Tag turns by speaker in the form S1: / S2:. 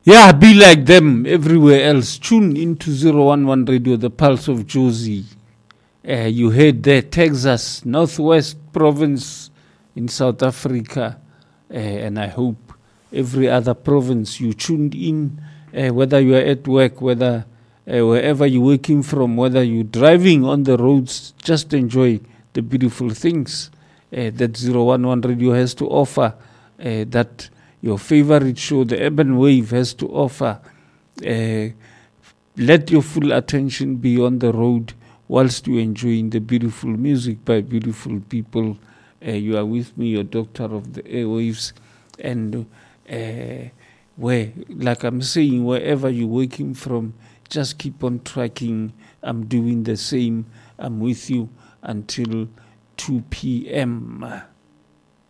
S1: Yeah, be like them everywhere else. Tune into 011 Radio, the pulse of Jozi. You heard there, Texas, Northwest Province in South Africa. And I hope every other province you tuned in, whether you are at work, whether wherever you're working from, whether you're driving on the roads, just enjoy the beautiful things that 011 Radio has to offer, that your favorite show, the Urban Wave, has to offer. Let your full attention be on the road whilst you're enjoying the beautiful music by beautiful people. You are with me, your doctor of the airwaves. And where, like I'm saying, wherever you're working from, just keep on tracking. I'm doing the same. I'm with you until 2 p.m.